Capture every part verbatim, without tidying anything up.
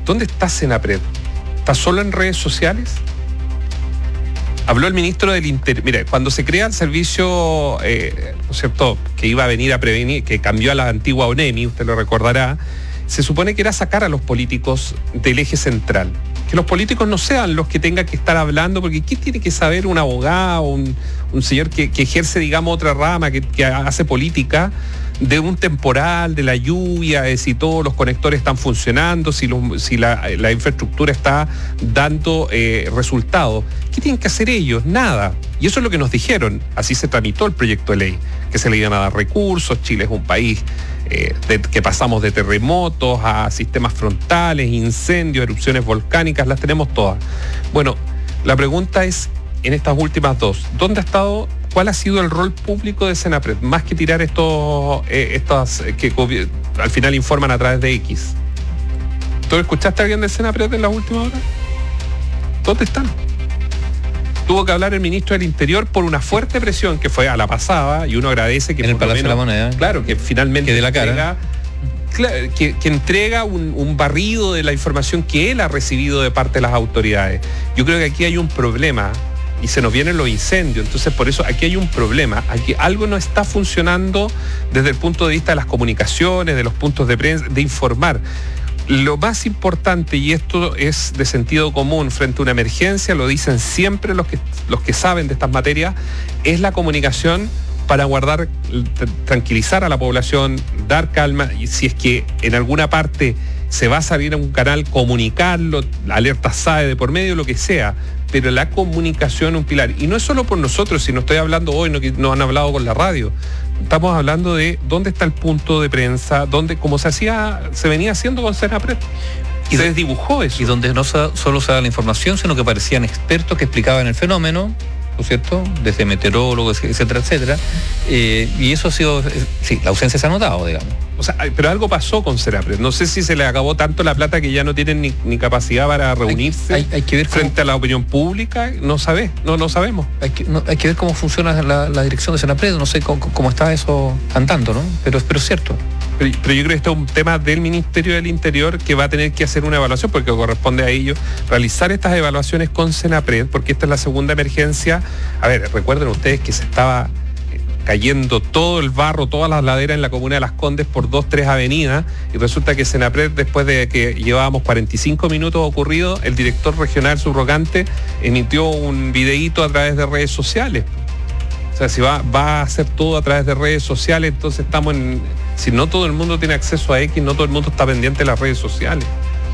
¿Dónde está Senapred? ¿Está solo en redes sociales? Habló el ministro del Interior. Mira, cuando se crea el servicio, eh, ¿no es cierto?, que iba a venir a prevenir, que cambió a la antigua ONEMI, usted lo recordará, se supone que era sacar a los políticos del eje central. Que los políticos no sean los que tengan que estar hablando, porque ¿qué tiene que saber un abogado, un, un señor que, que ejerce, digamos, otra rama, que, que hace política, de un temporal, de la lluvia, de si todos los conectores están funcionando, si, los, si la, la infraestructura está dando eh, resultados? ¿Qué tienen que hacer ellos? Nada. Y eso es lo que nos dijeron. Así se tramitó el proyecto de ley, que se le iban a dar recursos. Chile es un país eh, de, que pasamos de terremotos a sistemas frontales, incendios, erupciones volcánicas, las tenemos todas. Bueno, la pregunta es, en estas últimas dos, ¿dónde ha estado? ¿Cuál ha sido el rol público de Senapred? Más que tirar estos, eh, estas que al final informan a través de X. ¿Tú escuchaste a alguien de Senapred en las últimas horas? ¿Dónde están? Tuvo que hablar el ministro del Interior por una fuerte presión que fue a la pasada, y uno agradece que en el Palacio de la Moneda. Claro, que finalmente que de la cara. Entrega, que, que entrega un, un barrido de la información que él ha recibido de parte de las autoridades. Yo creo que aquí hay un problema. Y se nos vienen los incendios, entonces por eso aquí hay un problema, aquí algo no está funcionando desde el punto de vista de las comunicaciones, de los puntos de prensa, de informar. Lo más importante, y esto es de sentido común frente a una emergencia, lo dicen siempre los que, los que saben de estas materias, es la comunicación para guardar, tranquilizar a la población, dar calma, y si es que en alguna parte se va a salir a un canal, comunicarlo, la alerta S A E de por medio, lo que sea, pero la comunicación es un pilar. Y no es solo por nosotros, sino estoy hablando hoy, no que nos han hablado con la radio. Estamos hablando de dónde está el punto de prensa, dónde, como se hacía, se venía haciendo con Senapred. Y se desdibujó eso. Y donde no solo se da la información, sino que aparecían expertos que explicaban el fenómeno, ¿no es cierto?, desde meteorólogos, etcétera, etcétera. Eh, y eso ha sido, sí, la ausencia se ha notado, digamos. O sea, pero algo pasó con Senapred. No sé si se le acabó tanto la plata que ya no tienen ni, ni capacidad para reunirse hay, hay, hay que ver frente cómo, a la opinión pública. No sabe, no, no sabemos. Hay que, no, hay que ver cómo funciona la, la dirección de Senapred. No sé cómo, cómo está eso andando, ¿no? Pero, pero es cierto. Pero, pero yo creo que esto es un tema del Ministerio del Interior que va a tener que hacer una evaluación, porque corresponde a ellos realizar estas evaluaciones con Senapred, porque esta es la segunda emergencia. A ver, recuerden ustedes que se estaba cayendo todo el barro, todas las laderas en la comuna de Las Condes por dos, tres avenidas, y resulta que Senapred, después de que llevábamos cuarenta y cinco minutos ocurrido, el director regional subrogante emitió un videíto a través de redes sociales. O sea, si va, va a hacer todo a través de redes sociales, entonces estamos en... Si no todo el mundo tiene acceso a X, no todo el mundo está pendiente de las redes sociales.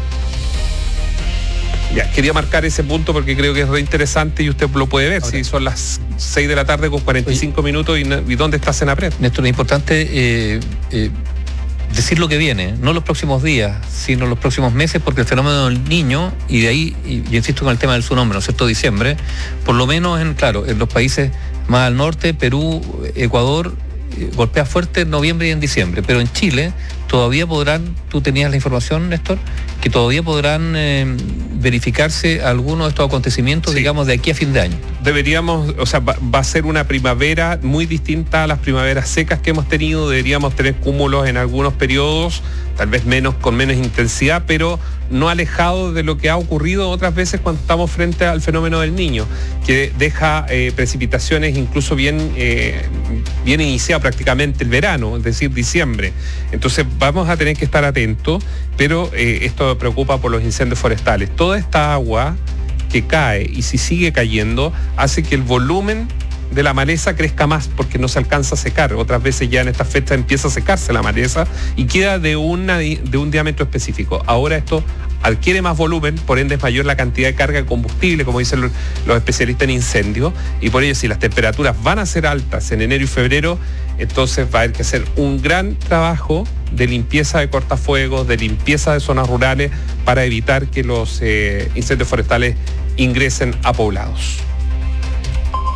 Ya, quería marcar ese punto porque creo que es re interesante y usted lo puede ver. Ahora, si son las seis de la tarde con cuarenta y cinco oye, minutos y, y ¿dónde está Senapred? Néstor, es importante eh, eh, decir lo que viene, no los próximos días, sino los próximos meses, porque el fenómeno del Niño, y de ahí, y, yo insisto con el tema del su nombre, ¿no es cierto?, diciembre, por lo menos en, claro, en los países más al norte, Perú, Ecuador, eh, golpea fuerte en noviembre y en diciembre, pero en Chile todavía podrán, tú tenías la información, Néstor, que todavía podrán eh, verificarse algunos de estos acontecimientos, sí, digamos, de aquí a fin de año. Deberíamos, o sea, va, va a ser una primavera muy distinta a las primaveras secas que hemos tenido. Deberíamos tener cúmulos en algunos periodos, tal vez menos, con menos intensidad, pero no alejado de lo que ha ocurrido otras veces cuando estamos frente al fenómeno del Niño, que deja eh, precipitaciones incluso bien, eh, bien iniciado prácticamente el verano, es decir, diciembre. Entonces vamos a tener que estar atentos, pero eh, esto preocupa por los incendios forestales. Toda esta agua que cae, y si sigue cayendo, hace que el volumen de la maleza crezca más porque no se alcanza a secar. Otras veces ya en esta fecha empieza a secarse la maleza y queda de, una, de un diámetro específico. Ahora esto adquiere más volumen, por ende es mayor la cantidad de carga de combustible, como dicen los, los especialistas en incendios, y por ello si las temperaturas van a ser altas en enero y febrero, entonces va a haber que hacer un gran trabajo de limpieza de cortafuegos, de limpieza de zonas rurales para evitar que los eh, incendios forestales ingresen a poblados.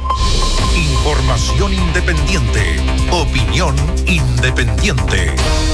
Información independiente, opinión independiente.